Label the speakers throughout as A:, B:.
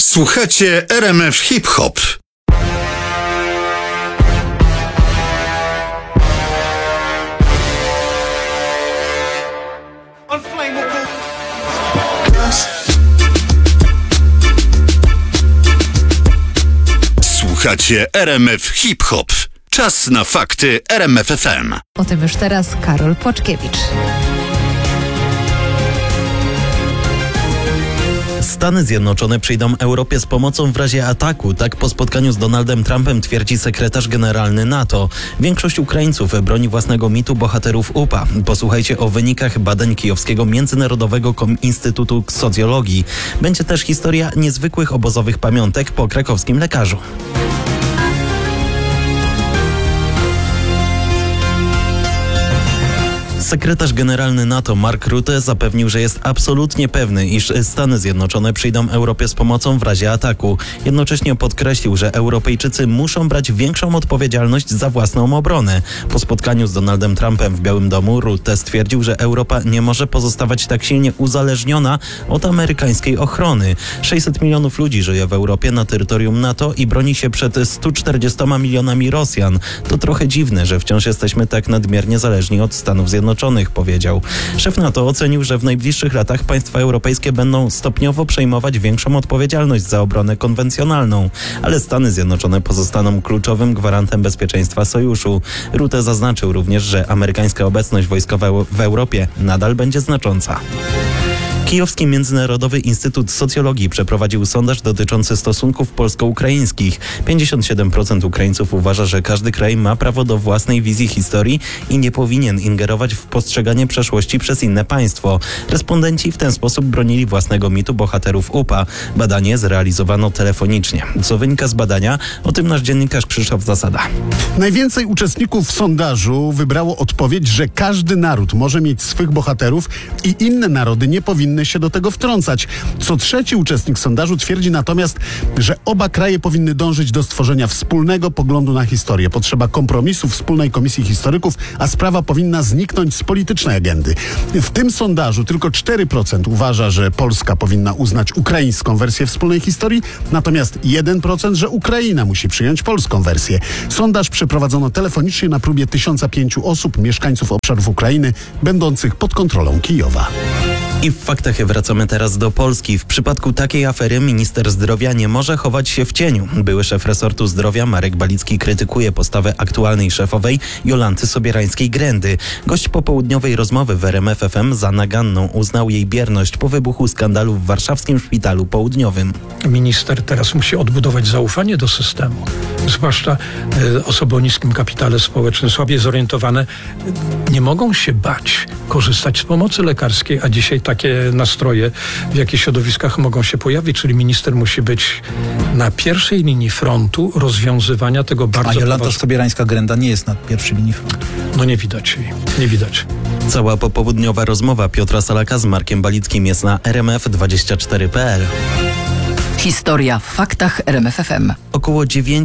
A: Słuchacie RMF Hip Hop. Słuchacie RMF Hip Hop. Czas na fakty RMF FM.
B: O tym już teraz Karol Płaczkiewicz.
C: Stany Zjednoczone przyjdą Europie z pomocą w razie ataku. Tak po spotkaniu z Donaldem Trumpem twierdzi sekretarz generalny NATO. Większość Ukraińców broni własnego mitu bohaterów UPA. Posłuchajcie o wynikach badań Kijowskiego Międzynarodowego Instytutu Socjologii. Będzie też historia niezwykłych obozowych pamiątek po krakowskim lekarzu. Sekretarz generalny NATO Mark Rutte zapewnił, że jest absolutnie pewny, iż Stany Zjednoczone przyjdą Europie z pomocą w razie ataku. Jednocześnie podkreślił, że Europejczycy muszą brać większą odpowiedzialność za własną obronę. Po spotkaniu z Donaldem Trumpem w Białym Domu Rutte stwierdził, że Europa nie może pozostawać tak silnie uzależniona od amerykańskiej ochrony. 600 milionów ludzi żyje w Europie na terytorium NATO i broni się przed 140 milionami Rosjan. To trochę dziwne, że wciąż jesteśmy tak nadmiernie zależni od Stanów Zjednoczonych, powiedział. Szef NATO ocenił, że w najbliższych latach państwa europejskie będą stopniowo przejmować większą odpowiedzialność za obronę konwencjonalną, ale Stany Zjednoczone pozostaną kluczowym gwarantem bezpieczeństwa sojuszu. Rutte zaznaczył również, że amerykańska obecność wojskowa w Europie nadal będzie znacząca. Kijowski Międzynarodowy Instytut Socjologii przeprowadził sondaż dotyczący stosunków polsko-ukraińskich. 57% Ukraińców uważa, że każdy kraj ma prawo do własnej wizji historii i nie powinien ingerować w postrzeganie przeszłości przez inne państwo. Respondenci w ten sposób bronili własnego mitu bohaterów UPA. Badanie zrealizowano telefonicznie. Co wynika z badania? O tym nasz dziennikarz Krzysztof Zasada.
D: Najwięcej uczestników w sondażu wybrało odpowiedź, że każdy naród może mieć swych bohaterów i inne narody nie powinny się do tego wtrącać. Co trzeci uczestnik sondażu twierdzi natomiast, że oba kraje powinny dążyć do stworzenia wspólnego poglądu na historię. Potrzeba kompromisu, wspólnej komisji historyków, a sprawa powinna zniknąć z politycznej agendy. W tym sondażu tylko 4% uważa, że Polska powinna uznać ukraińską wersję wspólnej historii, natomiast 1%, że Ukraina musi przyjąć polską wersję. Sondaż przeprowadzono telefonicznie na próbie 1005 osób, mieszkańców obszarów Ukrainy, będących pod kontrolą Kijowa.
C: I w faktach wracamy teraz do Polski. W przypadku takiej afery minister zdrowia nie może chować się w cieniu. Były szef resortu zdrowia Marek Balicki krytykuje postawę aktualnej szefowej Jolanty Sobierańskiej-Grendy. Gość popołudniowej rozmowy w RMF FM za naganną uznał jej bierność po wybuchu skandalu w warszawskim szpitalu południowym.
E: Minister teraz musi odbudować zaufanie do systemu. Zwłaszcza osoby o niskim kapitale społecznym, słabiej zorientowane, nie mogą się bać korzystać z pomocy lekarskiej, a dzisiaj takie nastroje w jakichś środowiskach mogą się pojawić, czyli minister musi być na pierwszej linii frontu rozwiązywania tego bardzo...
F: A Jolanta Sobierańska-Grenda nie jest na pierwszej linii frontu.
E: No nie widać jej, nie widać.
C: Cała popołudniowa rozmowa Piotra Salaka z Markiem Balickim jest na rmf24.pl.
G: Historia w faktach RMF FM.
C: Około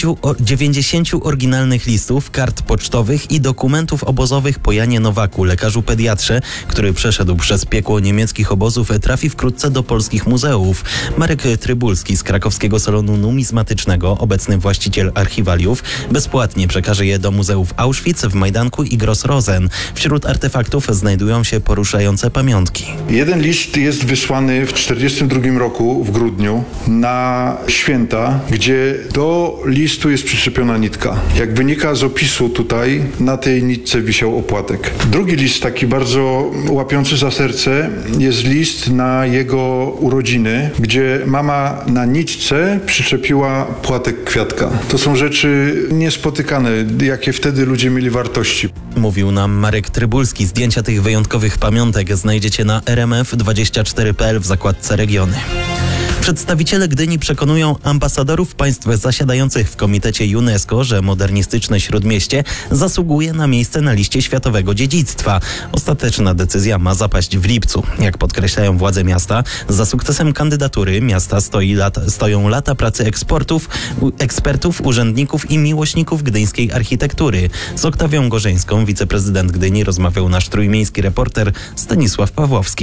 C: 90 oryginalnych listów, kart pocztowych i dokumentów obozowych po Janie Nowaku, lekarzu pediatrze, który przeszedł przez piekło niemieckich obozów, trafi wkrótce do polskich muzeów. Marek Trybulski z krakowskiego salonu numizmatycznego, obecny właściciel archiwaliów, bezpłatnie przekaże je do muzeów Auschwitz, w Majdanku i Gross-Rosen. Wśród artefaktów znajdują się poruszające pamiątki.
H: Jeden list jest wysłany w 1942 roku w grudniu na święta, gdzie do listu jest przyczepiona nitka. Jak wynika z opisu tutaj, na tej nitce wisiał opłatek. Drugi list, taki bardzo łapiący za serce, jest list na jego urodziny, gdzie mama na nitce przyczepiła płatek kwiatka. To są rzeczy niespotykane, jakie wtedy ludzie mieli wartości.
C: Mówił nam Marek Trybulski. Zdjęcia tych wyjątkowych pamiątek znajdziecie na rmf24.pl w zakładce Regiony. Przedstawiciele Gdyni przekonują ambasadorów państw zasiadających w komitecie UNESCO, że modernistyczne Śródmieście zasługuje na miejsce na liście światowego dziedzictwa. Ostateczna decyzja ma zapaść w lipcu. Jak podkreślają władze miasta, za sukcesem kandydatury miasta stoją lata pracy ekspertów, urzędników i miłośników gdyńskiej architektury. Z Oktawią Gorzeńską, wiceprezydent Gdyni, rozmawiał nasz trójmiejski reporter Stanisław Pawłowski.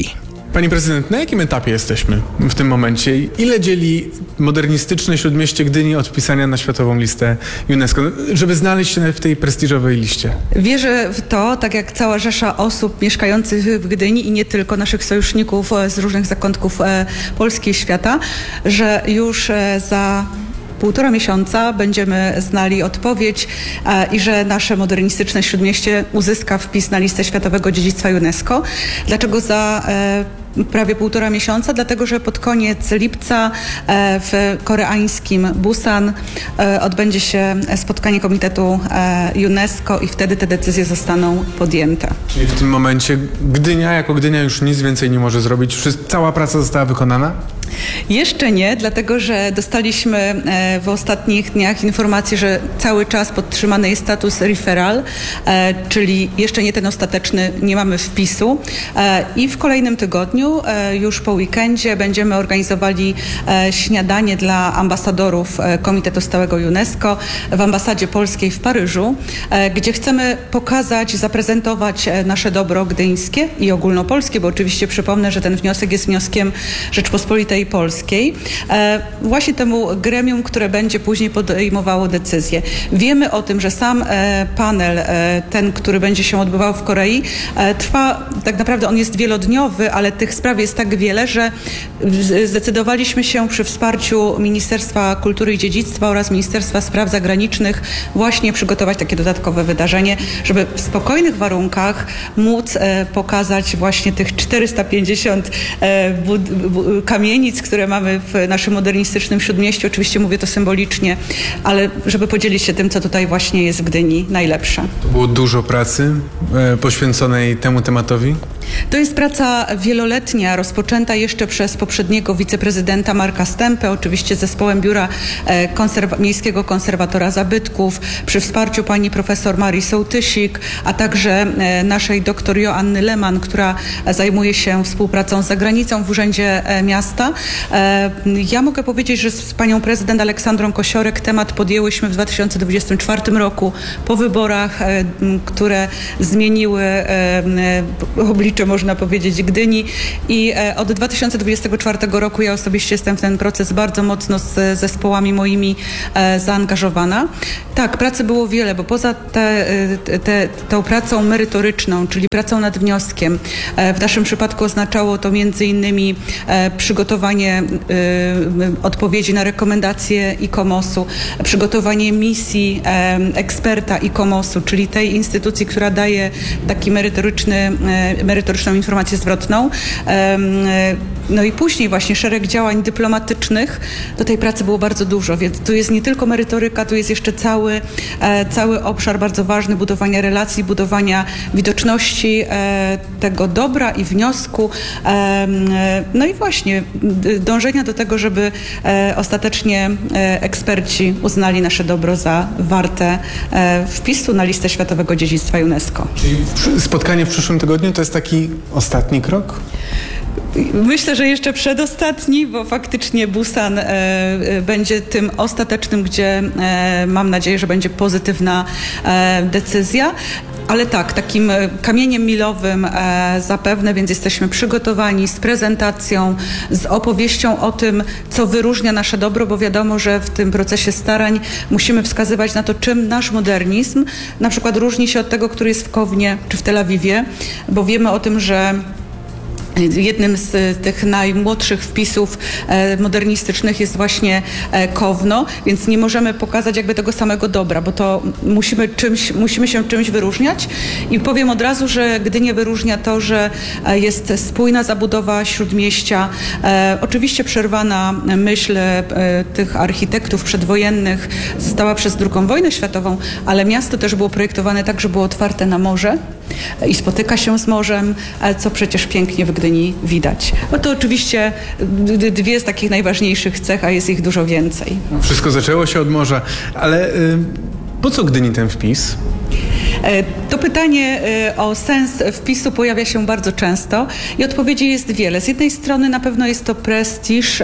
I: Pani prezydent, na jakim etapie jesteśmy w tym momencie? Ile dzieli modernistyczne Śródmieście Gdyni od wpisania na światową listę UNESCO, żeby znaleźć się w tej prestiżowej liście?
J: Wierzę w to, tak jak cała rzesza osób mieszkających w Gdyni i nie tylko, naszych sojuszników z różnych zakątków Polski i świata, że już za 1,5 miesiąca będziemy znali odpowiedź i że nasze modernistyczne Śródmieście uzyska wpis na listę Światowego Dziedzictwa UNESCO. Dlaczego za prawie 1,5 miesiąca? Dlatego, że pod koniec lipca w koreańskim Busan odbędzie się spotkanie Komitetu UNESCO i wtedy te decyzje zostaną podjęte.
I: Czyli w tym momencie Gdynia jako Gdynia już nic więcej nie może zrobić? Cała praca została wykonana?
J: Jeszcze nie, dlatego że dostaliśmy w ostatnich dniach informację, że cały czas podtrzymany jest status referral, czyli jeszcze nie ten ostateczny, nie mamy wpisu i w kolejnym tygodniu, już po weekendzie, będziemy organizowali śniadanie dla ambasadorów Komitetu Stałego UNESCO w ambasadzie polskiej w Paryżu, gdzie chcemy pokazać, zaprezentować nasze dobro gdyńskie i ogólnopolskie, bo oczywiście przypomnę, że ten wniosek jest wnioskiem Rzeczpospolitej Polskiej, właśnie temu gremium, które będzie później podejmowało decyzje. Wiemy o tym, że sam panel, ten, który będzie się odbywał w Korei, trwa, tak naprawdę on jest wielodniowy, ale tych spraw jest tak wiele, że zdecydowaliśmy się przy wsparciu Ministerstwa Kultury i Dziedzictwa oraz Ministerstwa Spraw Zagranicznych właśnie przygotować takie dodatkowe wydarzenie, żeby w spokojnych warunkach móc pokazać właśnie tych 450 kamienic, które mamy w naszym modernistycznym Śródmieściu. Oczywiście mówię to symbolicznie, ale żeby podzielić się tym, co tutaj właśnie jest w Gdyni najlepsze.
I: To było dużo pracy poświęconej temu tematowi?
J: To jest praca wieloletnia, rozpoczęta jeszcze przez poprzedniego wiceprezydenta Marka Stępę, oczywiście zespołem Biura Miejskiego Konserwatora Zabytków, przy wsparciu pani profesor Marii Sołtysik, a także naszej doktor Joanny Lehmann, która zajmuje się współpracą z zagranicą w Urzędzie Miasta. Ja mogę powiedzieć, że z panią prezydent Aleksandrą Kosiorek temat podjęłyśmy w 2024 roku po wyborach, które zmieniły oblicze, można powiedzieć, Gdyni i od 2024 roku ja osobiście jestem w ten proces bardzo mocno z zespołami moimi zaangażowana. Tak, pracy było wiele, bo poza tą pracą merytoryczną, czyli pracą nad wnioskiem, w naszym przypadku oznaczało to między innymi przygotowanie odpowiedzi na rekomendacje ICOMOS-u, przygotowanie misji eksperta ICOMOS-u, czyli tej instytucji, która daje taki merytoryczną informację zwrotną. No i później właśnie szereg działań dyplomatycznych. Do tej pracy było bardzo dużo, więc tu jest nie tylko merytoryka, tu jest jeszcze cały obszar bardzo ważny budowania relacji, budowania widoczności tego dobra i wniosku. No i właśnie dążenia do tego, żeby ostatecznie eksperci uznali nasze dobro za warte wpisu na listę Światowego Dziedzictwa UNESCO.
I: Czyli spotkanie w przyszłym tygodniu to jest taki ostatni krok?
J: Myślę, że jeszcze przedostatni, bo faktycznie Busan będzie tym ostatecznym, gdzie mam nadzieję, że będzie pozytywna decyzja. Ale tak, takim kamieniem milowym zapewne, więc jesteśmy przygotowani z prezentacją, z opowieścią o tym, co wyróżnia nasze dobro, bo wiadomo, że w tym procesie starań musimy wskazywać na to, czym nasz modernizm na przykład różni się od tego, który jest w Kownie czy w Tel Awiwie, bo wiemy o tym, że jednym z tych najmłodszych wpisów modernistycznych jest właśnie Kowno, więc nie możemy pokazać jakby tego samego dobra, bo to musimy się czymś wyróżniać. I powiem od razu, że Gdynię wyróżnia to, że jest spójna zabudowa śródmieścia, oczywiście przerwana myśl tych architektów przedwojennych została przez II wojnę światową, ale miasto też było projektowane tak, że było otwarte na morze i spotyka się z morzem, co przecież pięknie w Gdyni widać. No to oczywiście dwie z takich najważniejszych cech, a jest ich dużo więcej.
I: Wszystko zaczęło się od morza, ale po co Gdyni ten wpis?
J: To pytanie o sens wpisu pojawia się bardzo często i odpowiedzi jest wiele. Z jednej strony na pewno jest to prestiż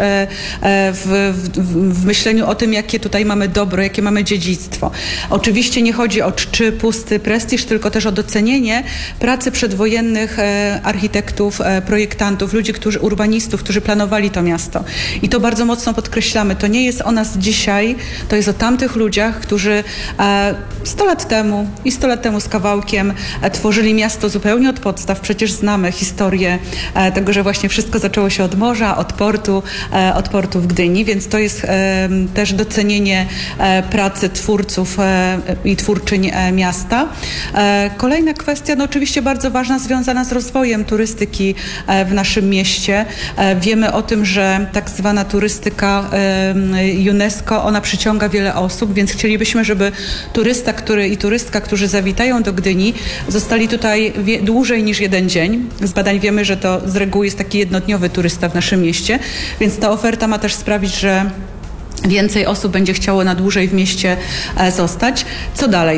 J: w myśleniu o tym, jakie tutaj mamy dobro, jakie mamy dziedzictwo. Oczywiście nie chodzi o czczy, pusty prestiż, tylko też o docenienie pracy przedwojennych architektów, projektantów, ludzi, urbanistów, którzy planowali to miasto. I to bardzo mocno podkreślamy. To nie jest o nas dzisiaj, to jest o tamtych ludziach, którzy 100 lat temu i 100 lat temu z kawałkiem tworzyli miasto zupełnie od podstaw. Przecież znamy historię tego, że właśnie wszystko zaczęło się od morza, od portu w Gdyni, więc to jest też docenienie pracy twórców i twórczyń miasta. Kolejna kwestia, no oczywiście bardzo ważna, związana z rozwojem turystyki w naszym mieście. Wiemy o tym, że tak zwana turystyka UNESCO, ona przyciąga wiele osób, więc chcielibyśmy, żeby turysta i turystka, którzy zawitają do Gdyni, zostali tutaj dłużej niż jeden dzień. Z badań wiemy, że to z reguły jest taki jednodniowy turysta w naszym mieście, więc ta oferta ma też sprawić, że więcej osób będzie chciało na dłużej w mieście zostać. Co dalej?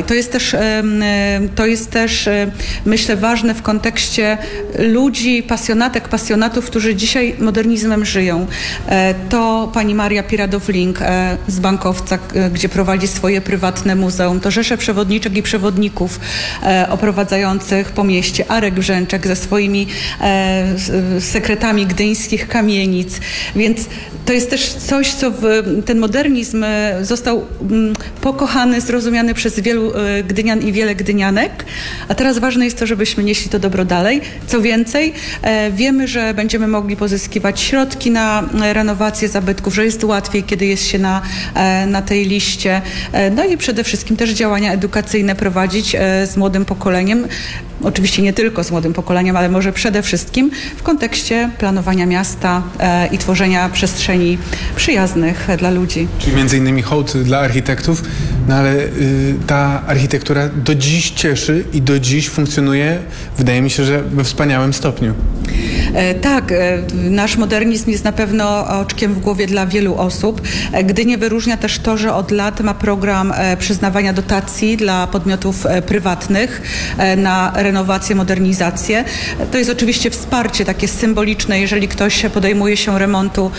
J: To jest też myślę ważne w kontekście ludzi, pasjonatów, którzy dzisiaj modernizmem żyją. To pani Maria Piradów-Link z Bankowca, gdzie prowadzi swoje prywatne muzeum. To rzesze przewodniczek i przewodników oprowadzających po mieście. Arek Brzęczek ze swoimi sekretami gdyńskich kamienic. Więc to jest też coś, co ten modernizm został pokochany, zrozumiany przez wielu Gdynian i wiele Gdynianek, a teraz ważne jest to, żebyśmy nieśli to dobro dalej. Co więcej, wiemy, że będziemy mogli pozyskiwać środki na renowację zabytków, że jest łatwiej, kiedy jest się na tej liście. No i przede wszystkim też działania edukacyjne prowadzić z młodym pokoleniem. Oczywiście nie tylko z młodym pokoleniem, ale może przede wszystkim w kontekście planowania miasta i tworzenia przestrzeni przyjaznych dla ludzi.
I: Czyli między innymi hołd dla architektów, no ale ta architektura do dziś cieszy i do dziś funkcjonuje, wydaje mi się, że we wspaniałym stopniu.
J: Tak, nasz modernizm jest na pewno oczkiem w głowie dla wielu osób. Gdynię wyróżnia też to, że od lat ma program przyznawania dotacji dla podmiotów prywatnych na renowację, modernizację. To jest oczywiście wsparcie takie symboliczne, jeżeli ktoś podejmuje się remontu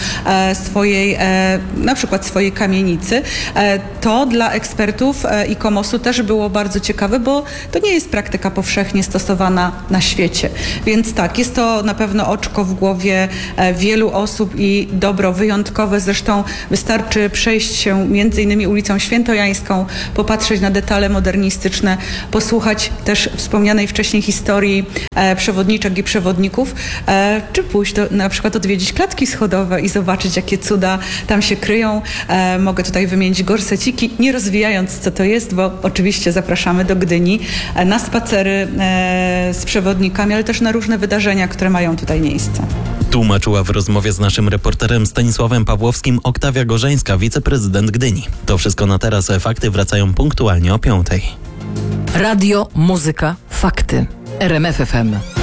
J: na przykład swojej kamienicy. To dla ekspertów ICOMOS-u też było bardzo ciekawe, bo to nie jest praktyka powszechnie stosowana na świecie. Więc tak, jest to na pewno oczko w głowie wielu osób i dobro wyjątkowe. Zresztą wystarczy przejść się między innymi ulicą Świętojańską, popatrzeć na detale modernistyczne, posłuchać też wspomnianej wcześniej historii przewodniczek i przewodników, czy pójść na przykład odwiedzić klatki schodowe i zobaczyć, jakie cuda tam się kryją. Mogę tutaj wymienić gorseciki, nie rozwijając, co to jest, bo oczywiście zapraszamy do Gdyni na spacery z przewodnikami, ale też na różne wydarzenia, które mają tutaj miejsce.
C: Tłumaczyła w rozmowie z naszym reporterem Stanisławem Pawłowskim Oktawia Gorzeńska, wiceprezydent Gdyni. To wszystko na teraz. Fakty wracają punktualnie o 5:00.
G: Radio, muzyka, fakty. RMF FM.